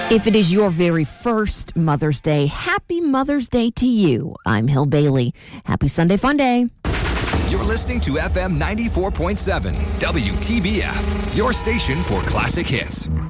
If it is your very first Mother's Day, happy Mother's Day to you. I'm Hill Bailey. Happy Sunday Fun Day. You're listening to FM 94.7, WTBF, your station for classic hits.